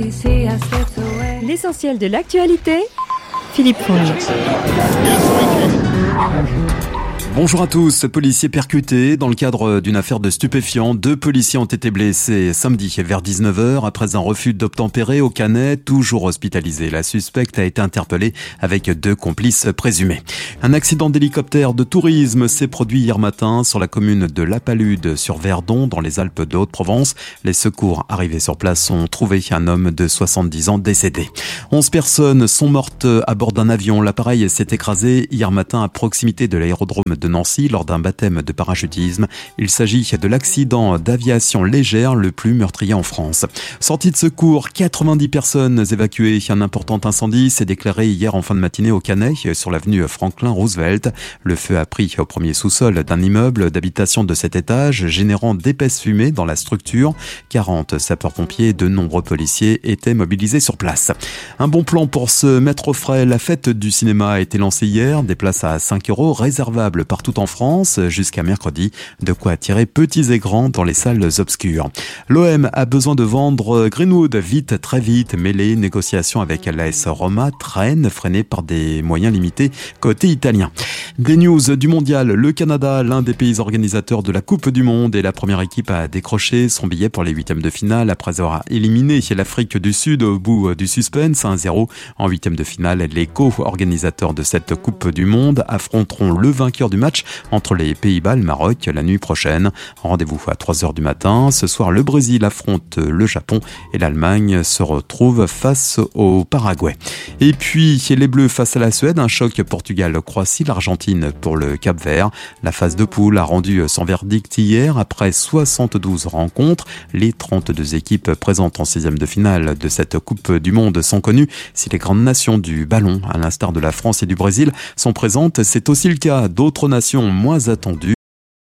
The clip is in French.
L'essentiel de l'actualité, Philippe Fournier. Bonjour à tous. Policiers percutés dans le cadre d'une affaire de stupéfiants. 2 policiers ont été blessés samedi vers 19h après un refus d'obtempérer au Canet, toujours hospitalisé. La suspecte a été interpellée avec 2 complices présumés. Un accident d'hélicoptère de tourisme s'est produit hier matin sur la commune de La Palude sur Verdon dans les Alpes de Haute-Provence. Les secours arrivés sur place ont trouvé un homme de 70 ans décédé. 11 personnes sont mortes à bord d'un avion. L'appareil s'est écrasé hier matin à proximité de l'aérodrome de Nancy lors d'un baptême de parachutisme. Il s'agit de l'accident d'aviation légère le plus meurtrier en France. Sortie de secours, 90 personnes évacuées. Un important incendie s'est déclaré hier en fin de matinée au Canet, sur l'avenue Franklin Roosevelt. Le feu a pris au premier sous-sol d'un immeuble d'habitation de 7 étages, générant d'épaisses fumées dans la structure. 40 sapeurs-pompiers et de nombreux policiers étaient mobilisés sur place. Un bon plan pour se mettre au frais. La fête du cinéma a été lancée hier. Des places à 5 € réservables partout en France jusqu'à mercredi. De quoi attirer petits et grands dans les salles obscures. L'OM a besoin de vendre Greenwood vite, très vite, mais les négociations avec l'AS Roma traînent, freinées par des moyens limités côté italien. Des news du mondial. Le Canada, l'un des pays organisateurs de la Coupe du Monde, est la première équipe à décrocher son billet pour les 8e de finale après avoir éliminé l'Afrique du Sud au bout du suspense 1-0 en 8e de finale. Les co-organisateurs de cette Coupe du Monde affronteront le vainqueur du match entre les Pays-Bas et le Maroc la nuit prochaine. Rendez-vous à 3h du matin. Ce soir, le Brésil affronte le Japon et l'Allemagne se retrouve face au Paraguay. Et puis, les Bleus face à la Suède, un choc Portugal-Croatie, l'Argentine pour le Cap-Vert. La phase de poule a rendu son verdict hier après 72 rencontres. Les 32 équipes présentes en 6e de finale de cette Coupe du Monde sont connues. Si les grandes nations du ballon, à l'instar de la France et du Brésil, sont présentes, c'est aussi le cas d'autres nations moins attendues.